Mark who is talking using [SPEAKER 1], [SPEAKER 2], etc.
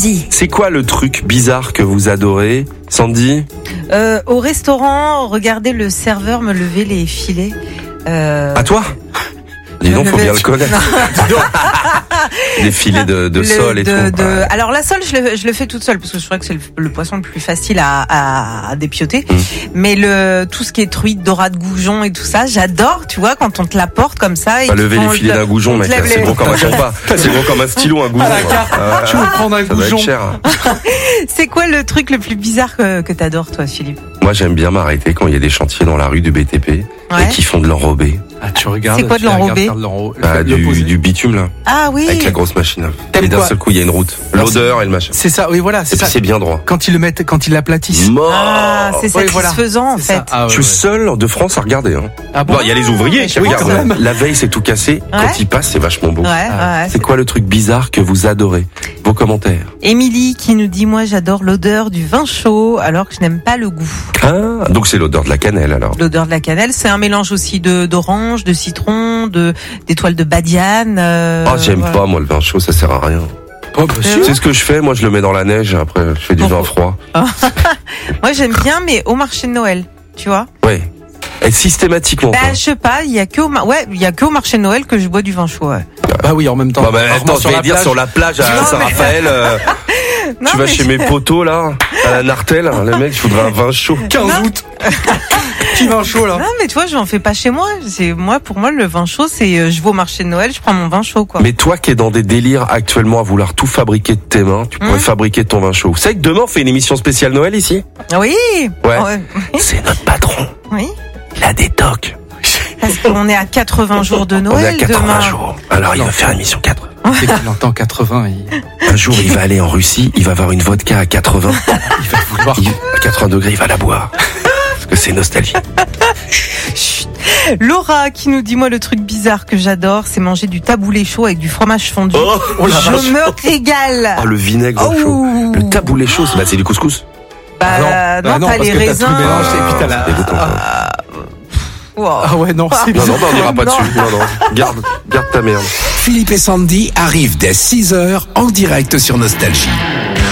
[SPEAKER 1] Nostalgie.
[SPEAKER 2] C'est quoi le truc bizarre que vous adorez, Sandy?
[SPEAKER 3] Au restaurant, regarder le serveur me lever les filets.
[SPEAKER 2] À toi? Dis donc, faut bien le connaître. Les filets de sole et tout.
[SPEAKER 3] Alors la sole, je le fais toute seule parce que je crois que c'est le poisson le plus facile à dépioter. Mais tout ce qui est truite, dorade, goujon et tout ça, j'adore. Tu vois, quand on te l'apporte comme ça.
[SPEAKER 2] Pas lever les filets d'un goujon, mec. C'est gros comme un compas. C'est gros comme un stylo, un goujon.
[SPEAKER 4] Tu veux prendre un goujon?
[SPEAKER 3] C'est quoi le truc le plus bizarre que t'adores, toi, Philippe?
[SPEAKER 2] Moi, j'aime bien m'arrêter quand il y a des chantiers dans la rue du BTP et qui font de l'enrobé.
[SPEAKER 4] Ah, tu regardes.
[SPEAKER 3] C'est quoi de l'enrobé?
[SPEAKER 2] Du bitume, là.
[SPEAKER 3] Ah oui.
[SPEAKER 2] Avec la grosse machine. Et d'un seul coup, il y a une route. L'odeur et le machin.
[SPEAKER 4] C'est ça, oui, voilà, c'est ça.
[SPEAKER 2] C'est bien droit.
[SPEAKER 4] Quand ils l'aplatissent.
[SPEAKER 3] Ah, c'est satisfaisant, en fait.
[SPEAKER 4] Ah, ouais,
[SPEAKER 2] je suis seul de France à regarder, hein.
[SPEAKER 4] Ah bon?
[SPEAKER 2] Bon, il y a les ouvriers qui regardent. La veille, c'est tout cassé. Quand ils passent, c'est vachement beau. C'est quoi le truc bizarre que vous adorez? Vos commentaires.
[SPEAKER 3] Émilie qui nous dit, moi, j'adore l'odeur du vin chaud, alors que je n'aime pas le goût.
[SPEAKER 2] Ah, donc c'est l'odeur de la cannelle, alors.
[SPEAKER 3] L'odeur de la cannelle, c'est un mélange aussi d'orange, de citron, d'étoiles de badiane.
[SPEAKER 2] J'aime pas, moi, le vin chaud, ça sert à rien. C'est ce que je fais, moi je le mets dans la neige, après je fais du vin froid.
[SPEAKER 3] Moi j'aime bien, mais au marché de Noël, tu vois.
[SPEAKER 2] Ouais. Et systématiquement.
[SPEAKER 3] Je sais pas, il y a que au marché de Noël que je bois du vin chaud. Ouais.
[SPEAKER 4] Bah oui, en même temps.
[SPEAKER 2] Attends, je vais dire sur la plage à Saint-Raphaël. Tu vas chez mes potos là, à la Nartelle, les mecs, il faudrait un vin chaud.
[SPEAKER 4] 15 août. Petit vin chaud là.
[SPEAKER 3] Non mais tu vois, j'en fais pas chez moi. Pour moi le vin chaud, c'est je vais au marché de Noël, je prends mon vin chaud quoi.
[SPEAKER 2] Mais toi qui es dans des délires actuellement à vouloir tout fabriquer de tes mains, tu pourrais fabriquer ton vin chaud. Vous savez que demain on fait une émission spéciale Noël ici?
[SPEAKER 3] Oui.
[SPEAKER 2] Ouais. C'est notre patron.
[SPEAKER 3] Oui.
[SPEAKER 2] Il a des tocs.
[SPEAKER 3] Parce qu'on est à 80 jours de Noël.
[SPEAKER 2] On est à 80
[SPEAKER 3] demain.
[SPEAKER 2] jours. Alors il va faire une émission 80.
[SPEAKER 4] C'est qu'il entend 80.
[SPEAKER 2] Un jour, il va aller en Russie, il va avoir une vodka à 80.
[SPEAKER 4] Il va vouloir.
[SPEAKER 2] À 80 degrés, il va la boire. Parce que c'est nostalgie.
[SPEAKER 3] Laura qui nous dit, moi, le truc bizarre que j'adore, c'est manger du taboulé chaud avec du fromage fondu. Je me régale.
[SPEAKER 2] Le vinaigre chaud. Le taboulé chaud, c'est du couscous.
[SPEAKER 3] Non, t'as les raisins.
[SPEAKER 4] T'as tout mélangé, et puis t'as la... Ah ouais, non, c'est
[SPEAKER 2] Non, on n'ira pas dessus. Non. Garde ta merde.
[SPEAKER 1] Philippe et Sandy arrivent dès 6h en direct sur Nostalgie.